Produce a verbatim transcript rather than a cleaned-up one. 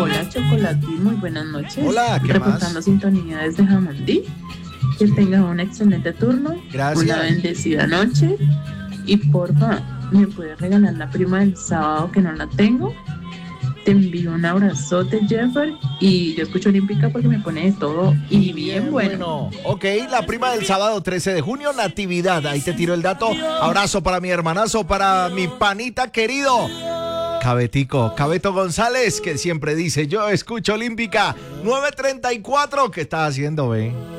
Hola, Chocolatín, muy buenas noches. Hola, ¿qué Reportando más? sintonía desde Jamundí. Que tenga un excelente turno. Gracias. Una bendecida noche. Y porfa, ¿me puedes regalar la prima del sábado que no la tengo? Te envío un abrazote, Jeffer. Y yo escucho Olímpica porque me pone de todo y bien bueno. Ok, la prima del sábado trece de junio, Natividad. Ahí te tiro el dato. Abrazo para mi hermanazo, para mi panita querido. Cabetico, Cabeto González, que siempre dice, yo escucho Olímpica. nueve treinta y cuatro, ¿qué estás haciendo, ve?